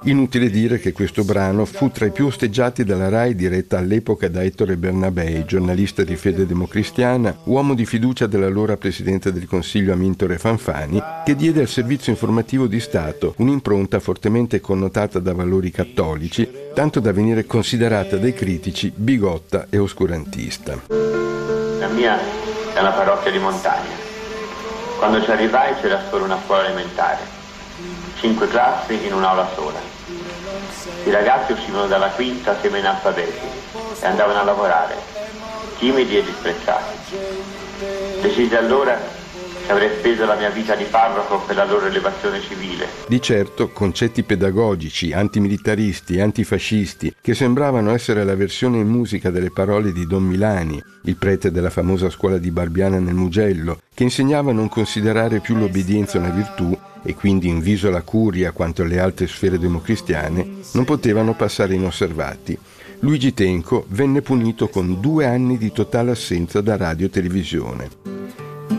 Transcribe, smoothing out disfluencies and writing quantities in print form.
Inutile dire che questo brano fu tra i più osteggiati dalla RAI, diretta all'epoca da Ettore Bernabei, giornalista di fede democristiana, uomo di fiducia dell'allora presidente del Consiglio Amintore Fanfani, che diede al servizio informativo di Stato un'impronta fortemente connotata da valori cattolici, tanto da venire considerata dai critici bigotta e oscurantista. La mia è una parrocchia di montagna. Quando ci arrivai c'era solo una scuola elementare. 5 classi in un'aula sola. I ragazzi uscivano dalla quinta semi-analfabeti e andavano a lavorare, timidi e disprezzati. Decisi allora che avrei speso la mia vita di parroco per la loro elevazione civile. Di certo, concetti pedagogici, antimilitaristi, antifascisti, che sembravano essere la versione in musica delle parole di Don Milani, il prete della famosa scuola di Barbiana nel Mugello, che insegnava a non considerare più l'obbedienza una virtù e quindi inviso alla curia quanto alle altre sfere democristiane, non potevano passare inosservati. Luigi Tenco venne punito con 2 anni di totale assenza da radio e televisione.